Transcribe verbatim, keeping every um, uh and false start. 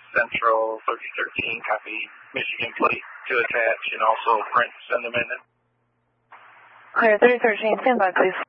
Central thirty thirteen, copy Michigan plate to attach, and also print, send them in. Clear thirty thirteen, stand by please.